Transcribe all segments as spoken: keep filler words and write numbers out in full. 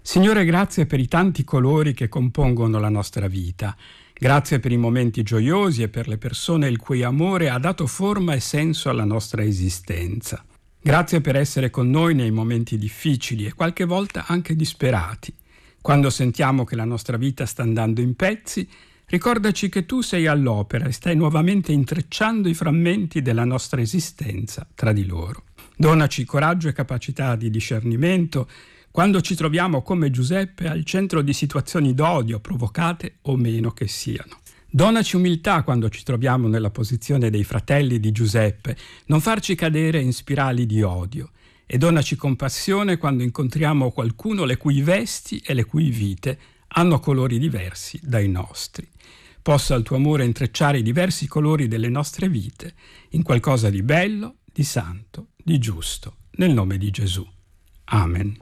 Signore, grazie per i tanti colori che compongono la nostra vita. Grazie per i momenti gioiosi e per le persone il cui amore ha dato forma e senso alla nostra esistenza. Grazie per essere con noi nei momenti difficili e qualche volta anche disperati. Quando sentiamo che la nostra vita sta andando in pezzi, ricordaci che tu sei all'opera e stai nuovamente intrecciando i frammenti della nostra esistenza tra di loro. Donaci coraggio e capacità di discernimento quando ci troviamo come Giuseppe al centro di situazioni d'odio, provocate o meno che siano. Donaci umiltà quando ci troviamo nella posizione dei fratelli di Giuseppe, non farci cadere in spirali di odio. E donaci compassione quando incontriamo qualcuno le cui vesti e le cui vite hanno colori diversi dai nostri. Possa il tuo amore intrecciare i diversi colori delle nostre vite in qualcosa di bello, di santo, di giusto, nel nome di Gesù. Amen.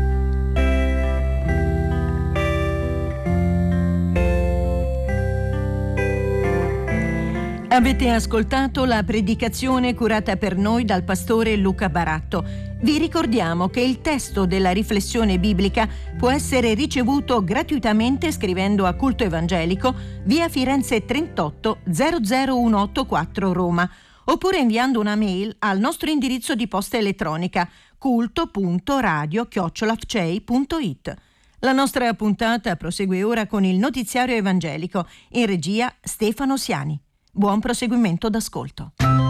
Avete ascoltato la predicazione curata per noi dal pastore Luca Baratto. Vi ricordiamo che il testo della riflessione biblica può essere ricevuto gratuitamente scrivendo a Culto Evangelico, via Firenze trentotto zero zero uno otto quattro Roma, oppure inviando una mail al nostro indirizzo di posta elettronica culto punto radio chiocciola f c e i punto i t. La nostra puntata prosegue ora con il notiziario evangelico, in regia Stefano Siani. Buon proseguimento d'ascolto.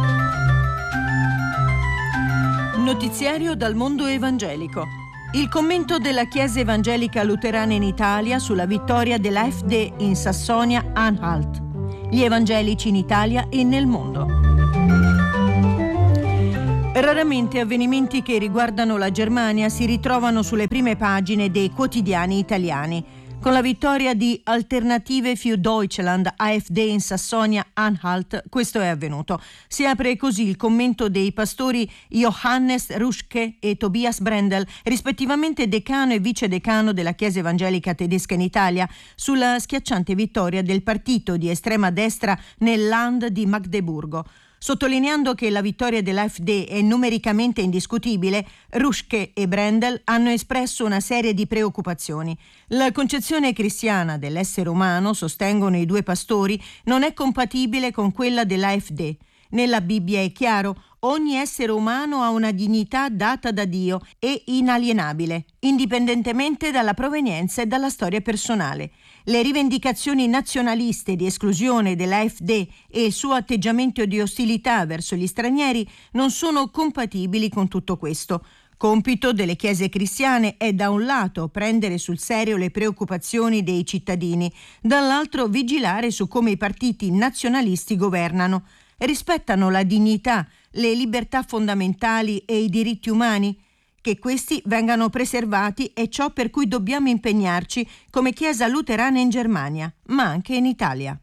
Notiziario dal mondo evangelico. Il commento della Chiesa Evangelica Luterana in Italia sulla vittoria dell'A F D in Sassonia-Anhalt. Gli evangelici in Italia e nel mondo. Raramente avvenimenti che riguardano la Germania si ritrovano sulle prime pagine dei quotidiani italiani. Con la vittoria di Alternative für Deutschland A F D in Sassonia-Anhalt, questo è avvenuto. Si apre così il commento dei pastori Johannes Ruschke e Tobias Brendel, rispettivamente decano e vicedecano della Chiesa Evangelica Tedesca in Italia, sulla schiacciante vittoria del partito di estrema destra nel Land di Magdeburgo. Sottolineando che la vittoria dell'A F D è numericamente indiscutibile, Ruschke e Brendel hanno espresso una serie di preoccupazioni. La concezione cristiana dell'essere umano, sostengono i due pastori, non è compatibile con quella dell'A F D. Nella Bibbia è chiaro: ogni essere umano ha una dignità data da Dio e inalienabile, indipendentemente dalla provenienza e dalla storia personale. Le rivendicazioni nazionaliste di esclusione dell'A F D e il suo atteggiamento di ostilità verso gli stranieri non sono compatibili con tutto questo. Compito delle chiese cristiane è da un lato prendere sul serio le preoccupazioni dei cittadini, dall'altro vigilare su come i partiti nazionalisti governano. Rispettano la dignità, le libertà fondamentali e i diritti umani? Che questi vengano preservati è ciò per cui dobbiamo impegnarci come Chiesa luterana in Germania, ma anche in Italia.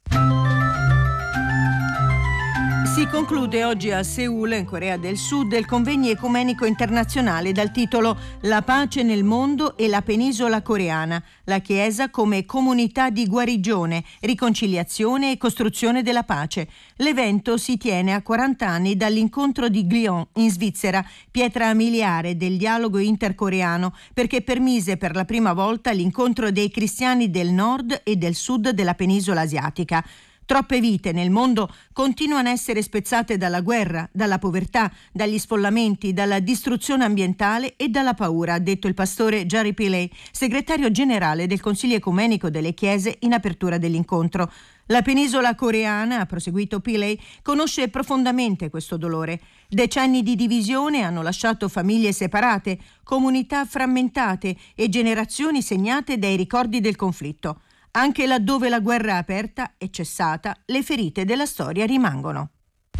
Si conclude oggi a Seul, in Corea del Sud, il convegno ecumenico internazionale dal titolo La pace nel mondo e la penisola coreana, la Chiesa come comunità di guarigione, riconciliazione e costruzione della pace. L'evento si tiene a quaranta anni dall'incontro di Glion in Svizzera, pietra miliare del dialogo intercoreano, perché permise per la prima volta l'incontro dei cristiani del nord e del sud della penisola asiatica. Troppe vite nel mondo continuano a essere spezzate dalla guerra, dalla povertà, dagli sfollamenti, dalla distruzione ambientale e dalla paura, ha detto il pastore Jerry Pillay, segretario generale del Consiglio Ecumenico delle Chiese, in apertura dell'incontro. La penisola coreana, ha proseguito Pillay, conosce profondamente questo dolore. Decenni di divisione hanno lasciato famiglie separate, comunità frammentate e generazioni segnate dai ricordi del conflitto. Anche laddove la guerra aperta è cessata, le ferite della storia rimangono.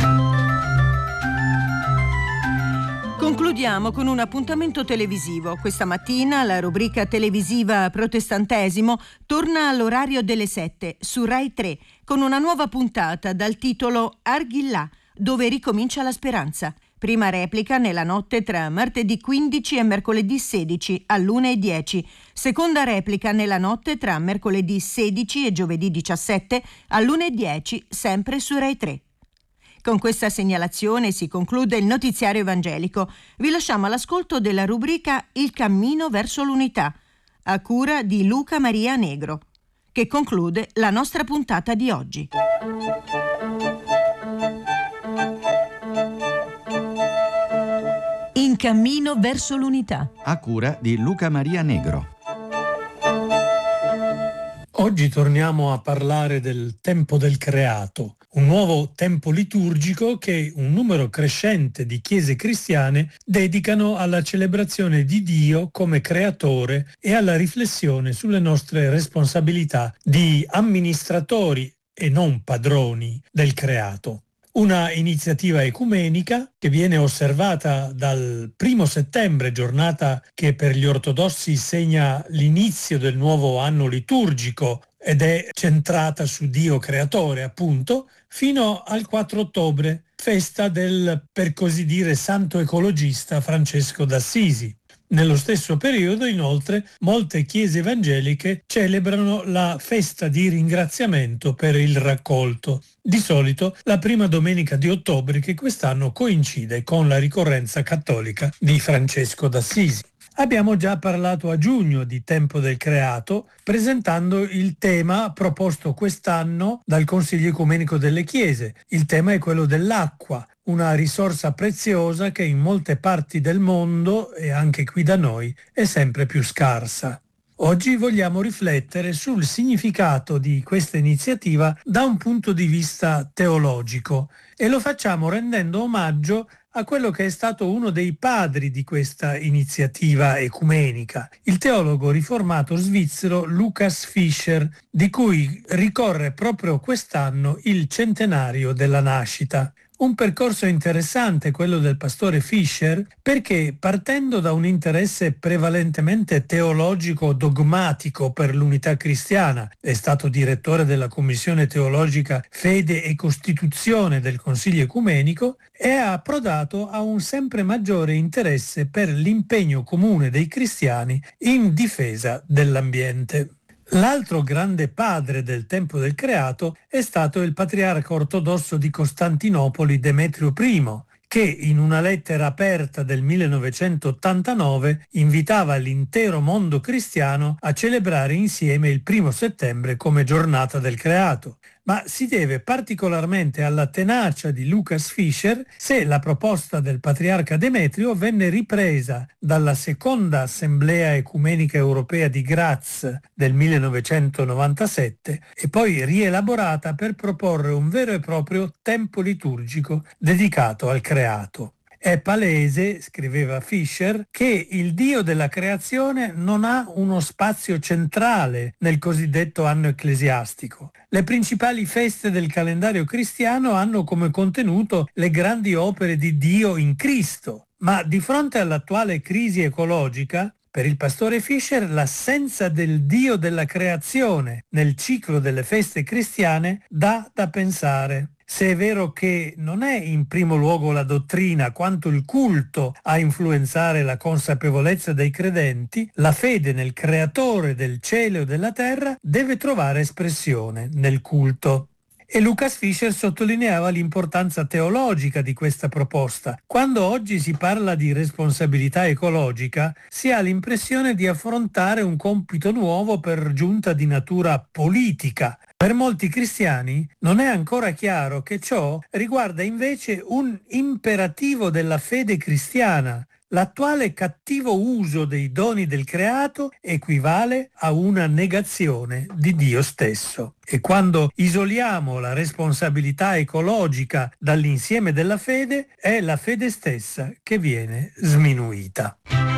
Concludiamo con un appuntamento televisivo. Questa mattina la rubrica televisiva Protestantesimo torna all'orario delle sette su Rai tre con una nuova puntata dal titolo Arghillà, dove ricomincia la speranza. Prima replica nella notte tra martedì quindici e mercoledì sedici all'una e dieci. Seconda replica nella notte tra mercoledì sedici e giovedì diciassette all'una e dieci, sempre su Rai tre. Con questa segnalazione si conclude il notiziario evangelico. Vi lasciamo all'ascolto della rubrica Il cammino verso l'unità. a cura di Luca Maria Negro, che conclude la nostra puntata di oggi. In cammino verso l'unità, a cura di Luca Maria Negro. Oggi torniamo a parlare del tempo del creato, un nuovo tempo liturgico che un numero crescente di chiese cristiane dedicano alla celebrazione di Dio come creatore e alla riflessione sulle nostre responsabilità di amministratori e non padroni del creato. Una iniziativa ecumenica che viene osservata dal primo settembre, giornata che per gli ortodossi segna l'inizio del nuovo anno liturgico ed è centrata su Dio creatore, appunto, fino al quattro ottobre, festa del, per così dire, santo ecologista Francesco d'Assisi. Nello stesso periodo, inoltre, molte chiese evangeliche celebrano la festa di ringraziamento per il raccolto, di solito la prima domenica di ottobre, che quest'anno coincide con la ricorrenza cattolica di Francesco d'Assisi. Abbiamo già parlato a giugno di Tempo del Creato, presentando il tema proposto quest'anno dal Consiglio Ecumenico delle Chiese. Il tema è quello dell'acqua, una risorsa preziosa che in molte parti del mondo, e anche qui da noi, è sempre più scarsa. Oggi vogliamo riflettere sul significato di questa iniziativa da un punto di vista teologico e lo facciamo rendendo omaggio a quello che è stato uno dei padri di questa iniziativa ecumenica, il teologo riformato svizzero Lukas Fischer, di cui ricorre proprio quest'anno il centenario della nascita. Un percorso interessante quello del pastore Fischer, perché partendo da un interesse prevalentemente teologico dogmatico per l'unità cristiana, è stato direttore della Commissione Teologica Fede e Costituzione del Consiglio Ecumenico, è approdato a un sempre maggiore interesse per l'impegno comune dei cristiani in difesa dell'ambiente. L'altro grande padre del tempo del creato è stato il patriarca ortodosso di Costantinopoli Demetrio I, che in una lettera aperta del millenovecentottantanove invitava l'intero mondo cristiano a celebrare insieme il primo settembre come giornata del creato. Ma si deve particolarmente alla tenacia di Lukas Fischer se la proposta del patriarca Demetrio venne ripresa dalla seconda Assemblea Ecumenica Europea di Graz del millenovecentonovantasette e poi rielaborata per proporre un vero e proprio tempo liturgico dedicato al creato. È palese, scriveva Fischer, che il Dio della creazione non ha uno spazio centrale nel cosiddetto anno ecclesiastico. Le principali feste del calendario cristiano hanno come contenuto le grandi opere di Dio in Cristo, ma di fronte all'attuale crisi ecologica, per il pastore Fischer l'assenza del Dio della creazione nel ciclo delle feste cristiane dà da pensare. Se è vero che non è in primo luogo la dottrina quanto il culto a influenzare la consapevolezza dei credenti, la fede nel creatore del cielo e della terra deve trovare espressione nel culto. E Lukas Fischer sottolineava l'importanza teologica di questa proposta. Quando oggi si parla di responsabilità ecologica, si ha l'impressione di affrontare un compito nuovo per giunta di natura politica. Per molti cristiani non è ancora chiaro che ciò riguarda invece un imperativo della fede cristiana. L'attuale cattivo uso dei doni del creato equivale a una negazione di Dio stesso. E quando isoliamo la responsabilità ecologica dall'insieme della fede, è la fede stessa che viene sminuita.